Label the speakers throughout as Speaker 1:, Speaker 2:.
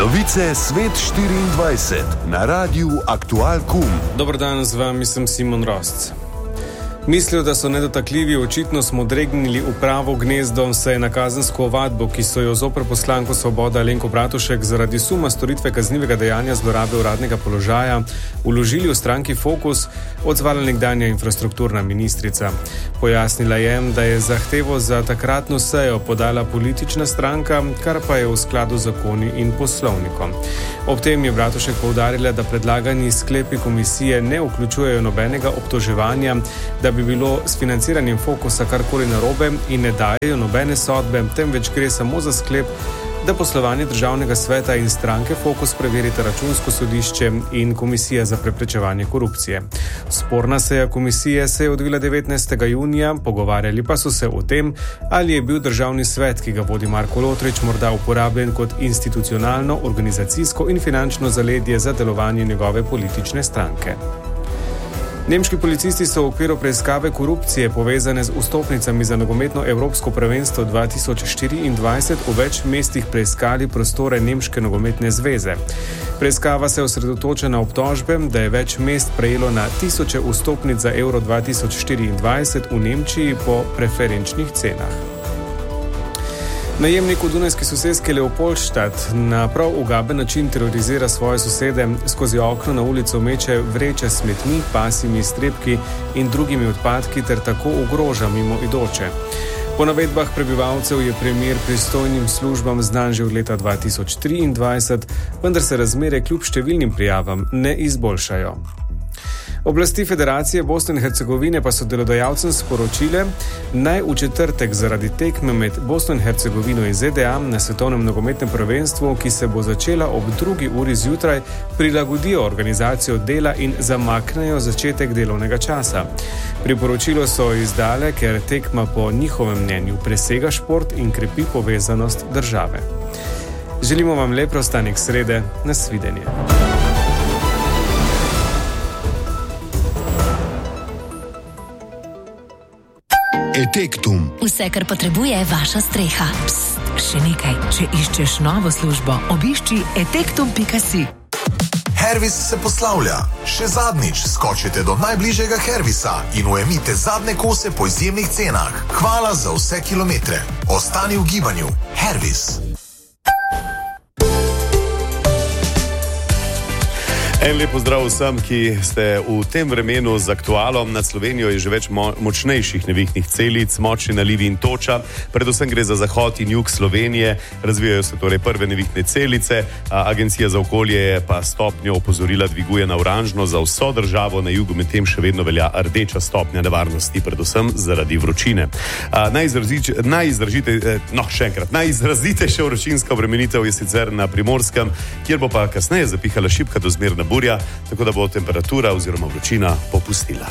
Speaker 1: Novice Svet 24 na Radiu Aktual.com.
Speaker 2: Dober dan, z vami sem Simon Rosc. Mislijo, da so nedotakljivi, očitno smo dregnili v pravo gnezdo, saj je na kazensko ovadbo, ki so jo zoper poslanko Svoboda Alenko Bratušek zaradi suma storitve kaznivega dejanja zlorabe uradnega položaja vložili v stranki Fokus, odzvala nekdanja infrastrukturna ministrica. Pojasnila je, da je zahtevo za takratno sejo podala politična stranka, kar pa je v skladu z zakoni in poslovnikom. Ob tem je Bratušek poudarila, da predlagani sklepi komisije ne vključujejo nobenega obtoževanja, da bi bilo s financiranjem Fokusa karkoli narobe in ne dajejo nobene sodbe, temveč gre samo za sklep, da poslovanje državnega sveta in stranke Fokus preverita Računsko sodišče in Komisija za preprečevanje korupcije. Sporna seja komisije se je odvila 19. junija, pogovarjali pa so se o tem, ali je bil državni svet, ki ga vodi Marko Lotrič, morda uporabljen kot institucionalno, organizacijsko in finančno zaledje za delovanje njegove politične stranke. Nemški policisti so v okviru preiskave korupcije povezane z vstopnicami za nogometno evropsko prvenstvo 2024 v več mestih preiskali prostore Nemške nogometne zveze. Preiskava se osredotoča na obtožbe, da je več mest prejelo na tisoče vstopnic za Euro 2024 v Nemčiji po preferenčnih cenah. Najemnik v dunajski soseski Leopoldstadt na prav ugaben način terorizira svoje sosede, skozi okno na ulico meče vreče s smetmi, pasjimi iztrebki in drugimi odpadki ter tako ogroža mimoidoče. Po navedbah prebivalcev je primer pristojnim službam znan že od leta 2023, vendar se razmere kljub številnim prijavam ne izboljšajo. Oblasti Federacije Bosne in Hercegovine pa so delodajalcem sporočile, naj v četrtek zaradi tekme med Bosno in Hercegovino in ZDA na svetovnem nogometnem prvenstvu, ki se bo začela ob 2. uri zjutraj, prilagodijo organizacijo dela in zamaknejo začetek delovnega časa. Priporočilo so izdale, ker tekma po njihovem mnenju presega šport in krepi povezanost države. Želimo vam lep preostanek srede, nasvidenje.
Speaker 3: Etektum.
Speaker 4: Vse, kar potrebuje vaša streha.
Speaker 5: Psst, še nekaj. Če iščeš novo službo, obišči etektum.si.
Speaker 3: Hervis se poslavlja. Še zadnjič skočite do najbližjega Hervisa in ujemite zadnje kose po izjemnih cenah. Hvala za vse kilometre. Ostani v gibanju. Hervis.
Speaker 6: En lep pozdrav vsem, ki ste v tem vremenu z aktualom. Nad Slovenijo je že več močnejših nevihtnih celic, močni nalivi in toča. Predvsem gre za zahod in jug Slovenije. Razvijajo se torej prve nevihne celice. Agencija za okolje je pa stopnjo opozorila dviguje na oranžno za vso državo, na jugu medtem še vedno velja rdeča stopnja nevarnosti, predvsem zaradi vročine. Najizrazitejša vročinska obremenitev je sicer na Primorskem, kjer bo pa kasneje zapihala šibka do zmerna burja, tako da bo temperatura oziroma vročina popustila.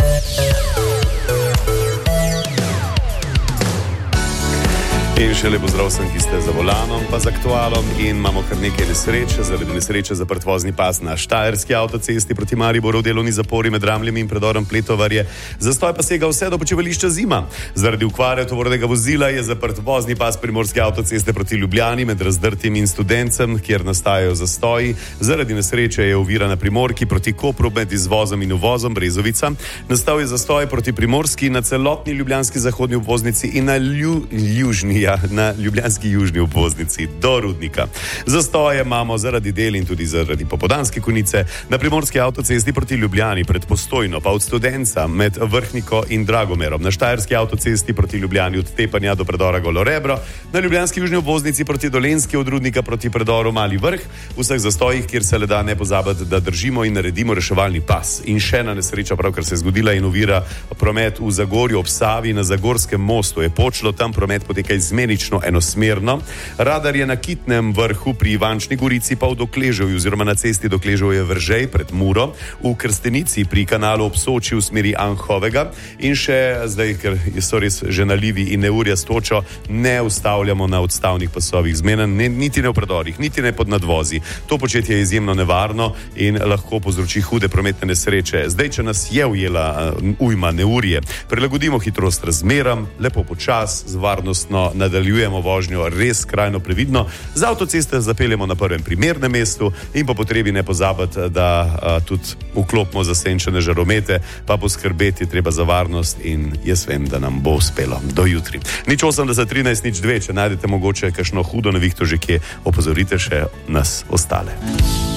Speaker 6: In še lepo zdrav vsem, ki ste za volanom, pa z aktualom, in imamo kar nekaj nesreče. Zaradi nesreče zaprt vozni pas na Štajerski avtocesti proti Mariboru, delovni zapori med Ramljem in predorom Pletovarje. Zastoj pa sega vse do počivališča Zima. Zaradi okvare tovornega vozila je zaprt vozni pas Primorske avtoceste proti Ljubljani med Razdrtim in Studencem, kjer nastajajo zastoji. Zaradi nesreče je ovira na Primorki proti Kopru med izvozom in uvozom Brezovica. Nastal je zastoj proti Primorski na celotni ljubljanski zahodni obvoznici in na ljubljanski južni obvoznici do Rudnika. Zastoje imamo zaradi del in tudi zaradi popoldanske konice na Primorski avtocesti proti Ljubljani pred Postojno, pa od Studenca med Vrhniko in Dragomerom, na Štajerski avtocesti proti Ljubljani od Tepanja do predora Golorebro, na ljubljanski južni obvoznici proti Dolenjski od Rudnika proti predoru Mali Vrh, v vseh zastojih, kjer se le da ne pozabiti, da držimo in naredimo reševalni pas. In še ena nesreča, pravkar se je zgodila in ovira promet v Zagorju ob Savi na Zagorskem mostu. Je počlo, tam promet poteka izmenično enosmerno. Radar je na Kitnem Vrhu pri Ivančni Gorici, pa v Dokleževju oziroma na cesti Dokleževje Vržej pred Muro, v Krstenici pri kanalu ob Soči v smeri Anhovega in še zdaj, ker so res že nalivi in neurja s točo, ne ustavljamo na odstavnih pasovih zmenen, niti ne v predorih, niti ne pod nadvozi. To početje je izjemno nevarno in lahko povzroči hude prometne nesreče. Zdaj, če nas je ujela ujma neurje, prilagodimo hitrost razmeram, lepo počas, z varnostno na nadaljujemo vožnjo res skrajno previdno. Za avtoceste zapeljemo na prvem primernem mestu in po potrebi ne pozabiti, da tudi vklopimo zasenčene žaromete, pa poskrbeti treba za varnost in jaz vem, da nam bo uspelo. Do jutri. 080 13 02, če najdete mogoče kakšno hudo nevihto že kje, opozorite še nas ostale.